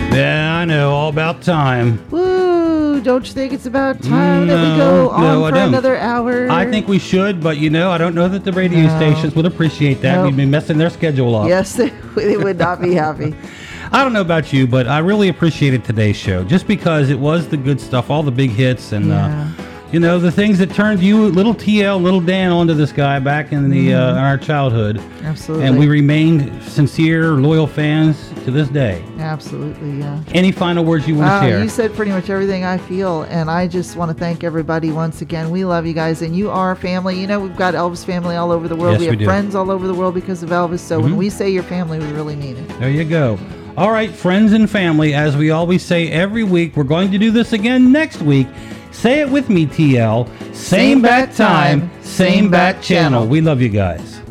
Yeah, I know, all about time. Woo! Don't you think it's about time that we go on for another hour? I think we should, but I don't know that the radio stations would appreciate that. We'd be messing their schedule up. Yes, they would not be happy. I don't know about you, but I really appreciated today's show just because it was the good stuff, all the big hits, and the things that turned you, little TL, little Dan, onto this guy back in the in our childhood. Absolutely. And we remained sincere, loyal fans to this day. Absolutely, yeah. Any final words you want to share? You said pretty much everything I feel, and I just want to thank everybody once again. We love you guys, and you are family. We've got Elvis family all over the world. Yes, we have friends all over the world because of Elvis, so when we say your family, we really mean it. There you go. All right, friends and family, as we always say every week, we're going to do this again next week. Say it with me, TL. Same bat time, same bat channel. We love you guys.